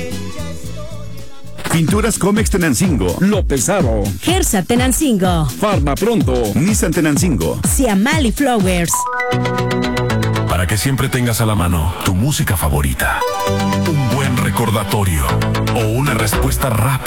Pinturas Comex Tenancingo, López Aro, Gersa Tenancingo, Farma Pronto, Nissan Tenancingo, Siamali Flowers. Para que siempre tengas a la mano tu música favorita, un buen recordatorio o una respuesta rápida